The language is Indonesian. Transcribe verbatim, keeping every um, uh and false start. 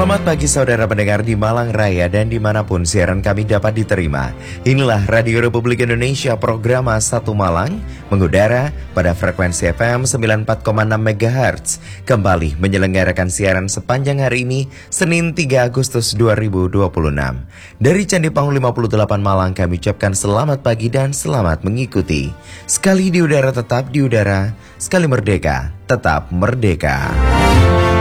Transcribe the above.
Selamat pagi saudara pendengar di Malang Raya dan dimanapun siaran kami dapat diterima. Inilah Radio Republik Indonesia program satu Malang mengudara pada frekuensi F M sembilan puluh empat koma enam megahertz. Kembali menyelenggarakan siaran sepanjang hari ini Senin tiga Agustus dua ribu dua puluh enam. Dari Candi Panggung lima puluh delapan Malang kami ucapkan selamat pagi dan selamat mengikuti. Sekali di udara tetap di udara, sekali merdeka tetap merdeka.